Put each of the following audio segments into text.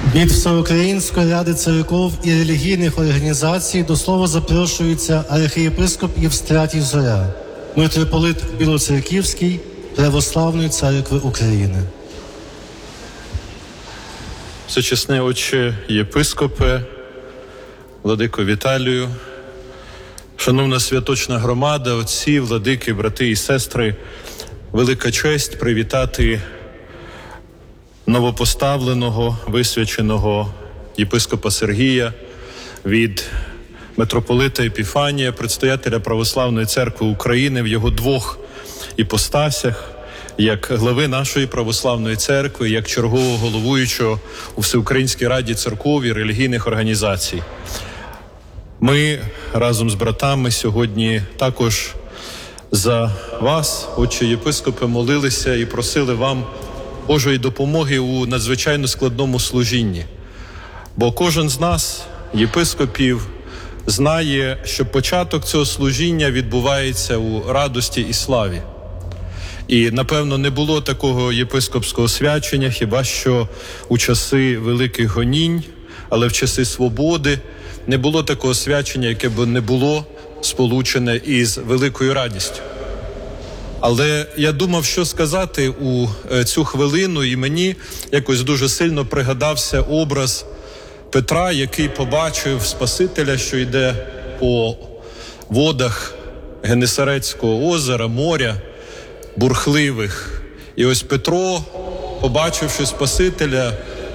Від Всеукраїнської ради церков і релігійних організацій до слова запрошується архієпископ Євстратій Зоря, митрополит Білоцерківський Православної Церкви України. Всечесний отче єпископе, владико Віталію, шановна святочна громада, отці, владики, брати і сестри, велика честь привітати новопоставленого, висвяченого єпископа Сергія від митрополита Епіфанія, предстоятеля Православної Церкви України в його двох іпостасях, як глави нашої Православної Церкви, як чергового головуючого у Всеукраїнській Раді церков і релігійних організацій. Ми разом з братами сьогодні також за вас, отче єпископе, молилися і просили вам Божої допомоги у надзвичайно складному служінні. Бо кожен з нас, єпископів, знає, що початок цього служіння відбувається у радості і славі. І, напевно, не було такого єпископського свячення, хіба що у часи великих гонінь, але в часи свободи не було такого свячення, яке б не було сполучене із великою радістю. Але я думав, що сказати у цю хвилину, і мені якось дуже сильно пригадався образ Петра, який побачив Спасителя, що йде по водах Генесарецького озера, моря, бурхливих. І ось Петро, побачивши Спасителя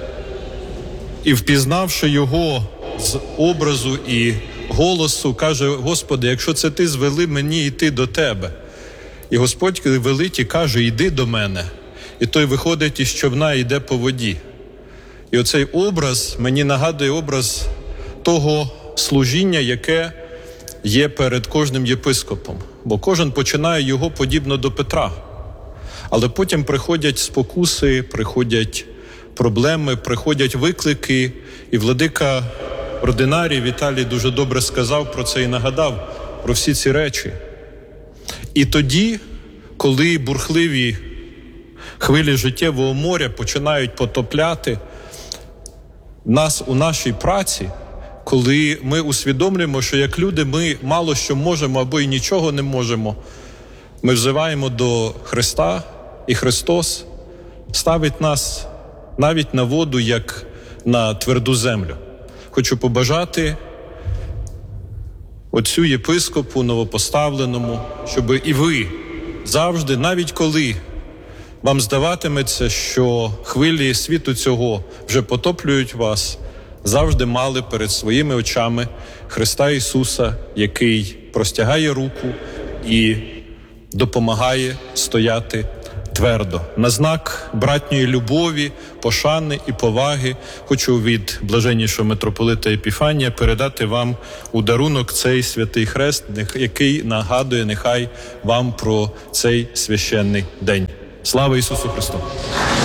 і впізнавши його з образу і голосу, каже: «Господи, якщо це ти звели мені йти до тебе». І Господь велить і каже: «Йди до мене». І той виходить із човна і йде по воді. І оцей образ мені нагадує образ того служіння, яке є перед кожним єпископом. Бо кожен починає його подібно до Петра. Але потім приходять спокуси, приходять проблеми, приходять виклики. І владика ординарій Віталій дуже добре сказав про це і нагадав про всі ці речі. І тоді, коли бурхливі хвилі життєвого моря починають потопляти нас у нашій праці, коли ми усвідомлюємо, що як люди ми мало що можемо або й нічого не можемо, ми взиваємо до Христа, і Христос ставить нас навіть на воду, як на тверду землю. Хочу побажати отцю єпископу новопоставленому, щоб і ви завжди, навіть коли вам здаватиметься, що хвилі світу цього вже потоплюють вас, завжди мали перед своїми очами Христа Ісуса, який простягає руку і допомагає стояти твердо. На знак братньої любові, пошани і поваги хочу від блаженнішого митрополита Епіфанія передати вам у дарунок цей святий хрест, який нагадує нехай вам про цей священний день. Слава Ісусу Христу!